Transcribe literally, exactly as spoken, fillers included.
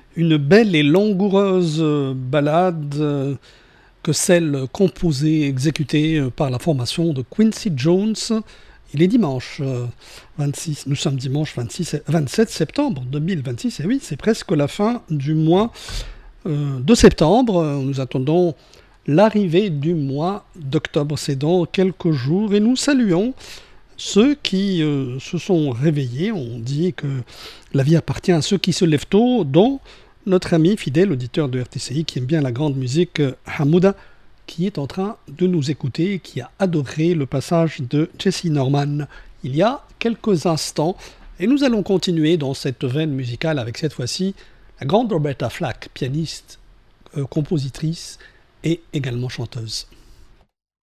Une belle et langoureuse euh, ballade euh, que celle composée et exécutée euh, par la formation de Quincy Jones. Il est dimanche euh, vingt-six, nous sommes dimanche vingt-six, vingt-sept septembre deux mille vingt-six, et oui, c'est presque la fin du mois euh, de septembre. Nous attendons l'arrivée du mois d'octobre, c'est dans quelques jours, et nous saluons ceux qui euh, se sont réveillés. On dit que la vie appartient à ceux qui se lèvent tôt, dont notre ami fidèle auditeur de R T C I qui aime bien la grande musique, euh, Hamouda, qui est en train de nous écouter et qui a adoré le passage de Jesse Norman il y a quelques instants. Et nous allons continuer dans cette veine musicale avec cette fois-ci la grande Roberta Flack, pianiste, euh, compositrice et également chanteuse.